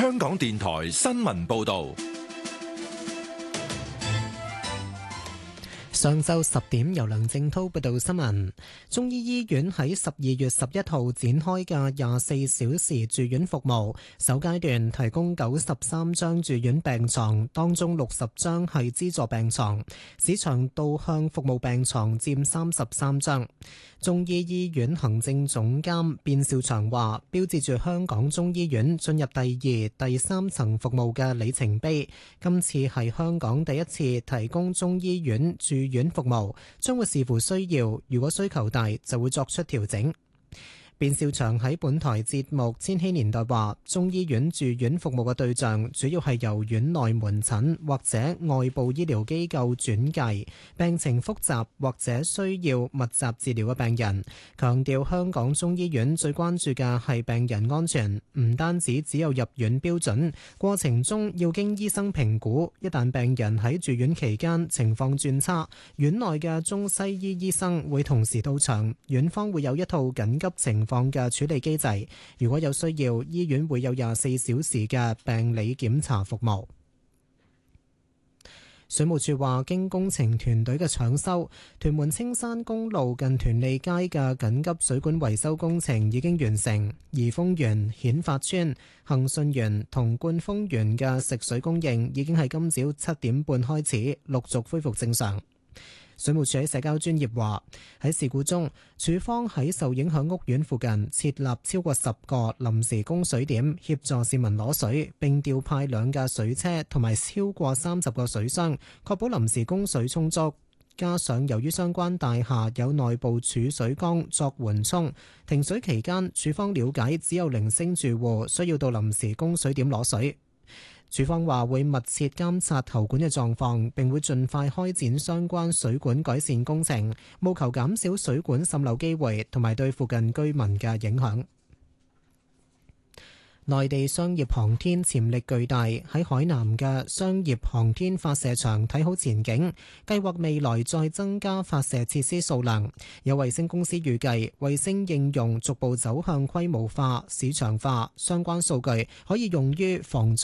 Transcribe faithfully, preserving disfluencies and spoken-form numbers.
香港電台新聞報道。 上晝十點，由梁正滔報道新聞。中醫醫院喺十二月十一號展開嘅廿四小時住院服務，首階段提供九十三張住院病床，當中六十張係資助病床，市場導向服務病床佔三十三張。中醫醫院行政總監卞兆祥話，標誌住香港中醫院進入第二、第三層服務嘅里程碑。今次係香港第一次提供中醫院住院服務，將會視乎需要，如果需求大就會作出調整。卞兆祥喺本台節目《千禧年代》話，中醫院住院服務嘅對象主要係由院內門診或者外部醫療機構轉介病情複雜或者需要密集治療嘅病人，強調香港中醫院最關注嘅係病人安全，唔單止只有入院標準，過程中要經醫生評估，一旦病人喺住院期間情況轉差，院內嘅中西醫醫生會同時到場，院方會有一套緊急情況嘅處理機制，如果有需要，醫院會有廿四小時嘅病理檢查服務。水務署話，經工程團隊嘅搶修，屯門青山公路近屯利街嘅緊急水管維修工程已經完成，怡豐園、顯發邨、恒順園同冠豐園嘅食水供應已經喺今朝七點半開始陸續恢復正常。水務署喺社交專頁話，喺事故中，署方喺受影響屋苑附近設立超過十個臨時供水點，協助市民攞水，並調派兩架水車同埋超過三十個水箱，確保臨時供水充足。加上由於相關大廈有內部儲水缸作緩衝，停水期間，署方了解只有零星住戶需要到臨時供水點攞水。署方話會密切監察喉管嘅狀況，並會盡快開展相關水管改善工程，務求減少水管滲漏機會同埋對附近居民嘅影響。內地商業航天潛力巨大，喺海南嘅商業航天發射場睇好前景，計劃未來再增加發射設施數量。有衛星公司預計，衛星應用逐步走向規模化、市場化，相關數據可以用於防